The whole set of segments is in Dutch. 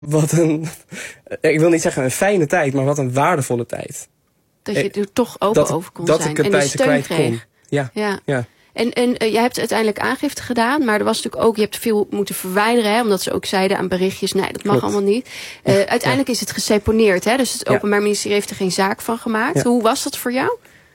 ik wil niet zeggen een fijne tijd, maar wat een waardevolle tijd. Dat je er toch open over kon zijn. Dat ik het bij ze kwijt kon. Ja. En jij hebt uiteindelijk aangifte gedaan, maar er was natuurlijk ook, je hebt veel moeten verwijderen, hè, omdat ze ook zeiden aan berichtjes, nee, dat mag allemaal niet. Uiteindelijk is het geseponeerd, hè, dus het Openbaar Ministerie heeft er geen zaak van gemaakt. Ja. Hoe was dat voor jou?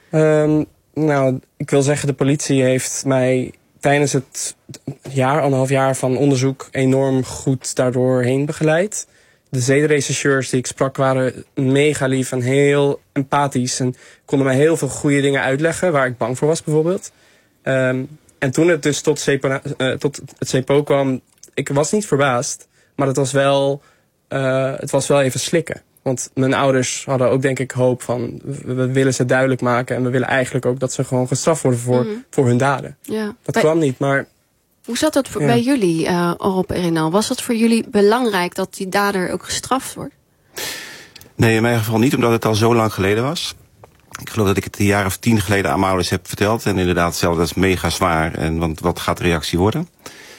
Nou, ik wil zeggen, de politie heeft mij tijdens het anderhalf jaar van onderzoek enorm goed daardoor heen begeleid. De zedenrechercheurs die ik sprak waren mega lief en heel empathisch en konden mij heel veel goede dingen uitleggen waar ik bang voor was bijvoorbeeld. En toen het dus tot het CPO kwam, ik was niet verbaasd, maar het was wel even slikken. Want mijn ouders hadden ook denk ik hoop van, we willen ze duidelijk maken en we willen eigenlijk ook dat ze gewoon gestraft worden voor hun daden. Ja. Dat kwam niet, maar... Hoe zat dat bij jullie, Rob en Renal? Was dat voor jullie belangrijk dat die dader ook gestraft wordt? Nee, in mijn geval niet, omdat het al zo lang geleden was. Ik geloof dat ik het een jaar of 10 geleden aan mijn ouders heb verteld. En inderdaad, zelf, dat is mega zwaar. Want wat gaat de reactie worden?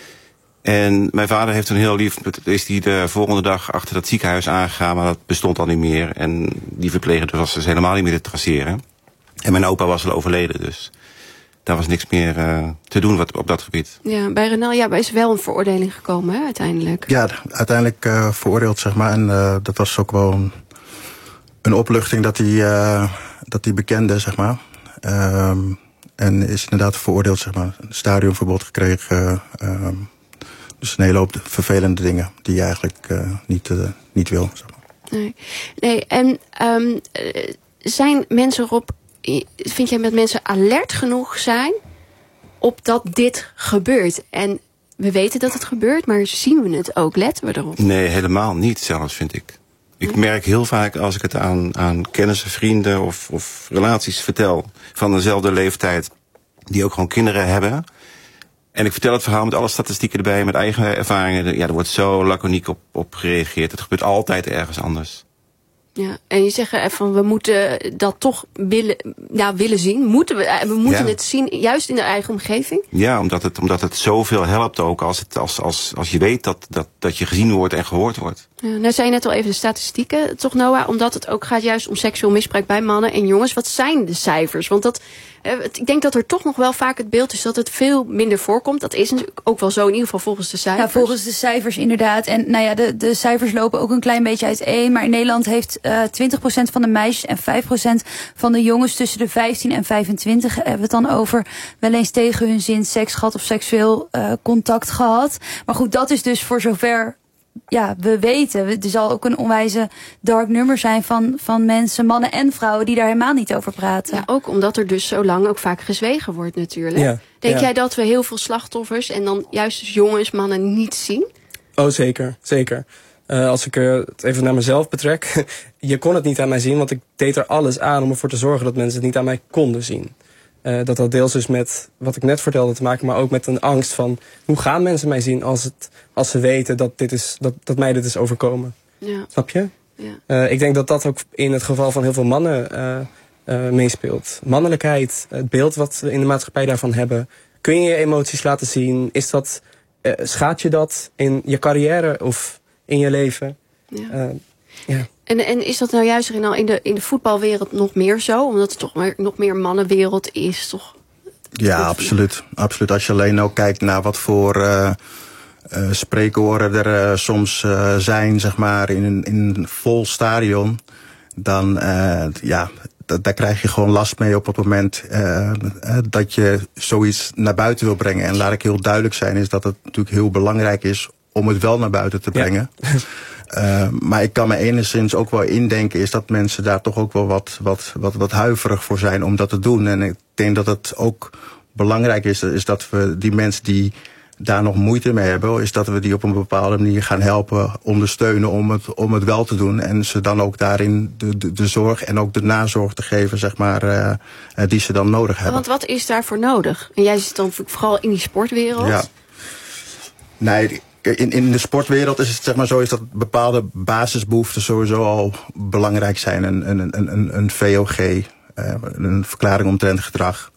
En mijn vader heeft een heel lief... is die de volgende dag achter dat ziekenhuis aangegaan, maar dat bestond al niet meer. En die verpleger was dus helemaal niet meer te traceren. En mijn opa was al overleden, dus daar was niks meer te doen op dat gebied. Ja, bij Renal is wel een veroordeling gekomen, hè, uiteindelijk. Ja, uiteindelijk veroordeeld, zeg maar. En dat was ook wel een opluchting dat hij bekende, zeg maar. En is inderdaad veroordeeld, zeg maar. Een stadionverbod gekregen. Dus een hele hoop vervelende dingen die je eigenlijk niet wil, zeg maar. Nee, en zijn mensen erop... Vind jij dat mensen alert genoeg zijn op dat dit gebeurt? En we weten dat het gebeurt, maar zien we het ook? Letten we erop? Nee, helemaal niet zelfs, vind ik. Ik merk heel vaak als ik het aan kennissen, vrienden of relaties vertel van dezelfde leeftijd, die ook gewoon kinderen hebben. En ik vertel het verhaal met alle statistieken erbij, met eigen ervaringen. Ja, er wordt zo laconiek op gereageerd. Het gebeurt altijd ergens anders. Ja, en je zegt van we moeten dat toch willen zien. We moeten het zien, juist in de eigen omgeving? Ja, omdat het zoveel helpt ook als je weet dat je gezien wordt en gehoord wordt. Ja, nou zei je net al even de statistieken, toch Noah? Omdat het ook gaat juist om seksueel misbruik bij mannen en jongens. Wat zijn de cijfers? Want ik denk dat er toch nog wel vaak het beeld is dat het veel minder voorkomt. Dat is natuurlijk ook wel zo, in ieder geval volgens de cijfers. Ja, volgens de cijfers inderdaad. En nou ja, de cijfers lopen ook een klein beetje uiteen. Maar in Nederland heeft 20% van de meisjes en 5% van de jongens tussen de 15 en 25... hebben we het dan over wel eens tegen hun zin seks gehad of seksueel contact gehad. Maar goed, dat is dus voor zover... Ja, we weten, er zal ook een onwijze dark nummer zijn van mensen, mannen en vrouwen, die daar helemaal niet over praten. Ja, ook omdat er dus zo lang ook vaak gezwegen wordt natuurlijk. Ja, Denk jij dat we heel veel slachtoffers en dan juist dus jongens, mannen niet zien? Oh, zeker. Als ik het even naar mezelf betrek, je kon het niet aan mij zien, want ik deed er alles aan om ervoor te zorgen dat mensen het niet aan mij konden zien. Dat had deels dus met wat ik net vertelde te maken, maar ook met een angst van hoe gaan mensen mij zien als ze weten dat mij dit is overkomen. Ja. Snap je? Ja. Ik denk dat ook in het geval van heel veel mannen meespeelt. Mannelijkheid, het beeld wat we in de maatschappij daarvan hebben. Kun je je emoties laten zien? Schaadt je dat in je carrière of in je leven? Ja. En is dat nou juist in de voetbalwereld nog meer zo? Omdat het toch nog meer mannenwereld is, toch? Ja, absoluut. Als je alleen ook kijkt naar wat voor spreekwoorden er soms zijn, zeg maar, in een vol stadion, dan daar krijg je gewoon last mee op het moment dat je zoiets naar buiten wil brengen. En laat ik heel duidelijk zijn, is dat het natuurlijk heel belangrijk is om het wel naar buiten te brengen. Ja. Maar ik kan me enigszins ook wel indenken, is dat mensen daar toch ook wel wat huiverig voor zijn om dat te doen. En ik denk dat het ook belangrijk is dat we die mensen die daar nog moeite mee hebben, is dat we die op een bepaalde manier gaan helpen, ondersteunen om het wel te doen. En ze dan ook daarin de zorg en ook de nazorg te geven, zeg maar, die ze dan nodig hebben. Want wat is daarvoor nodig? En jij zit dan vooral in die sportwereld. Ja. Nee, in de sportwereld is het, zeg maar, zo is dat bepaalde basisbehoeften sowieso al belangrijk zijn. Een VOG, een verklaring omtrent gedrag.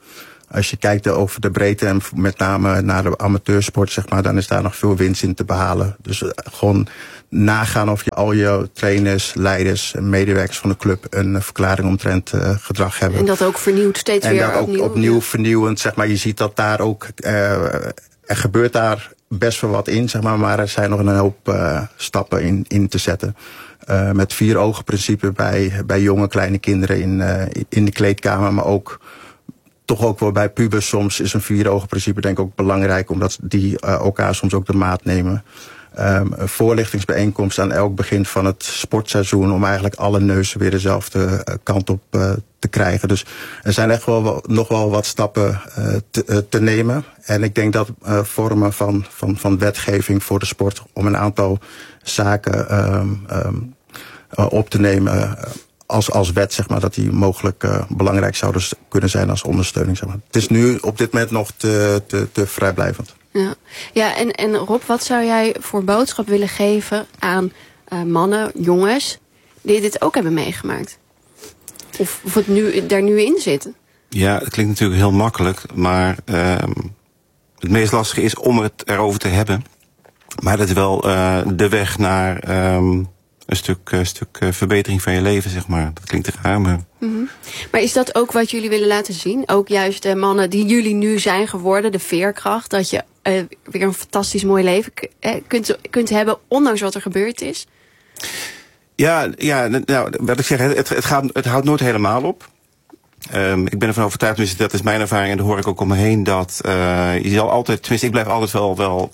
als je kijkt over de breedte en met name naar de amateursport, zeg maar, dan is daar nog veel winst in te behalen. Dus gewoon nagaan of je al je trainers, leiders en medewerkers van de club een verklaring omtrent gedrag hebben. En dat ook vernieuwd steeds en weer dat ook opnieuw vernieuwend, zeg maar. Je ziet dat daar ook, er gebeurt daar best wel wat in, zeg maar er zijn nog een hoop stappen in te zetten. Met 4-ogen-principe bij jonge kleine kinderen in de kleedkamer, maar ook toch ook wel bij pubers soms is een 4-ogen-principe denk ik ook belangrijk, omdat die elkaar soms ook de maat nemen. Voorlichtingsbijeenkomst aan elk begin van het sportseizoen om eigenlijk alle neuzen weer dezelfde kant op te krijgen. Dus er zijn echt nog wel wat stappen te nemen. En ik denk dat vormen van wetgeving voor de sport om een aantal zaken op te nemen als wet, zeg maar, dat die mogelijk belangrijk zouden kunnen zijn als ondersteuning. Zeg maar. Het is nu op dit moment nog te vrijblijvend. Ja, en Rob, wat zou jij voor boodschap willen geven aan mannen, jongens, die dit ook hebben meegemaakt? Of het daar nu in zitten? Ja, het klinkt natuurlijk heel makkelijk, maar het meest lastige is om het erover te hebben. Maar dat is wel de weg naar een stuk verbetering van je leven, zeg maar. Dat klinkt raar, maar... Mm-hmm. Maar is dat ook wat jullie willen laten zien? Ook juist de mannen die jullie nu zijn geworden, de veerkracht, dat je weer een fantastisch mooi leven kunt hebben, ondanks wat er gebeurd is? Ja, nou, wat ik zeg, het houdt nooit helemaal op. Ik ben ervan overtuigd, tenminste, dat is mijn ervaring en dat hoor ik ook om me heen, dat je zal altijd, tenminste, ik blijf altijd wel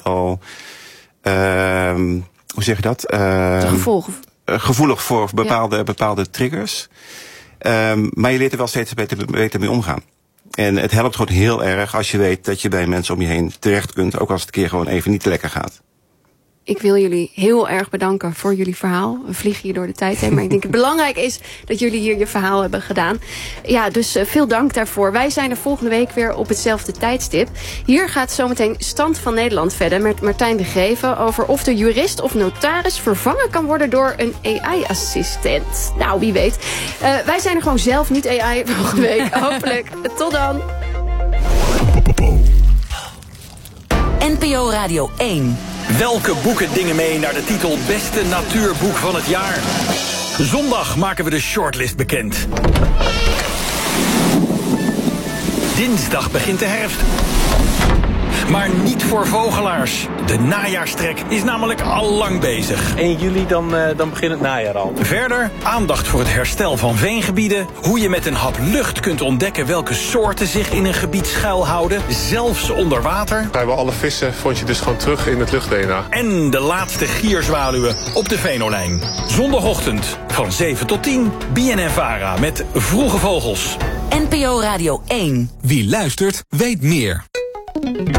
hoe zeg je dat? De gevolgen. Gevoelig voor bepaalde triggers. Maar je leert er wel steeds beter mee omgaan. En het helpt gewoon heel erg als je weet dat je bij mensen om je heen terecht kunt, ook als het een keer gewoon even niet lekker gaat. Ik wil jullie heel erg bedanken voor jullie verhaal. We vliegen hier door de tijd heen, maar ik denk het belangrijk is dat jullie hier je verhaal hebben gedaan. Ja, dus veel dank daarvoor. Wij zijn er volgende week weer op hetzelfde tijdstip. Hier gaat zometeen Stand van Nederland verder met Martijn de Greven over of de jurist of notaris vervangen kan worden door een AI-assistent. Nou, wie weet. Wij zijn er gewoon zelf, niet AI, volgende week. Hopelijk. Tot dan. NPO Radio 1. Welke boeken dingen mee naar de titel Beste Natuurboek van het Jaar? Zondag maken we de shortlist bekend. Dinsdag begint de herfst. Maar niet voor vogelaars. De najaarstrek is namelijk al lang bezig. 1 juli dan begint het najaar al. Verder aandacht voor het herstel van veengebieden. Hoe je met een hap lucht kunt ontdekken welke soorten zich in een gebied schuilhouden. Zelfs onder water. Vrijwel alle vissen vond je dus gewoon terug in het lucht-DNA. En de laatste gierzwaluwen op de Venolijn. Zondagochtend van 7 tot 10. BNN-Vara met Vroege Vogels. NPO Radio 1. Wie luistert, weet meer.